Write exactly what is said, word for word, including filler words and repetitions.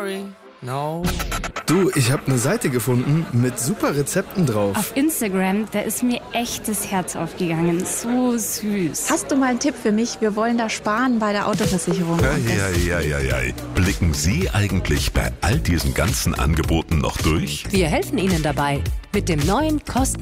sorry, no. Du, ich habe eine Seite gefunden mit super Rezepten drauf. Auf Instagram, da ist mir echt das Herz aufgegangen. So süß. Hast du mal einen Tipp für mich? Wir wollen da sparen bei der Autoversicherung. Ja, ja, ja, ja, ja. Blicken Sie eigentlich bei all diesen ganzen Angeboten noch durch? Wir helfen Ihnen dabei mit dem neuen kostenlosen